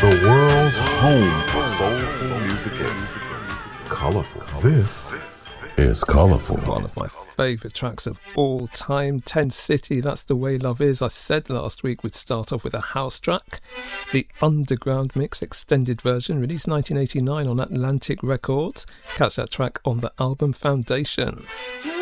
The world's home for soulful music hits. Colorful. This is Colorful. One of my favourite tracks of all time, 10 City, That's the Way Love Is. I said last week we'd start off with a house track. The Underground Mix extended version, released 1989 on Atlantic Records. Catch that track on the album Foundation.